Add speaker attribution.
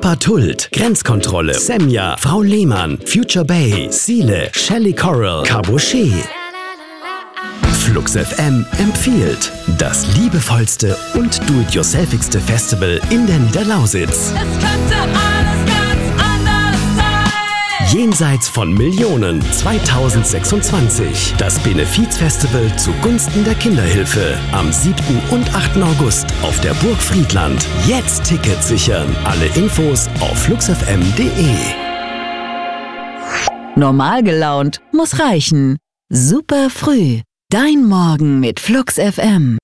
Speaker 1: Papa Tult, Grenzkontrolle, Semja, Frau Lehmann, Future Bay, Siele, Shelly Coral, Caboché. Flux FM empfiehlt das liebevollste und do-it-yourselfigste Festival in der Niederlausitz.
Speaker 2: Es könnte alles ganz anders sein.
Speaker 1: Jenseits von Millionen 2026. Das Benefizfestival zugunsten der Kinderhilfe. Am 7. und 8. August auf der Burg Friedland. Jetzt Tickets sichern. Alle Infos auf fluxfm.de.
Speaker 3: Normal gelaunt muss reichen. Super früh. Dein Morgen mit Flux FM.